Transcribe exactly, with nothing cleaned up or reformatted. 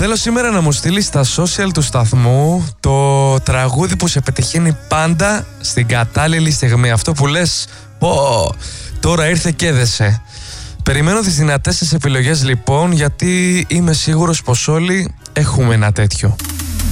Θέλω σήμερα να μου στείλεις στα social του σταθμού το τραγούδι που σε πετυχαίνει πάντα στην κατάλληλη στιγμή. Αυτό που λες, πω, τώρα ήρθε και έδεσε. Περιμένω τις δυνατές σας επιλογές λοιπόν, γιατί είμαι σίγουρος πως όλοι έχουμε ένα τέτοιο.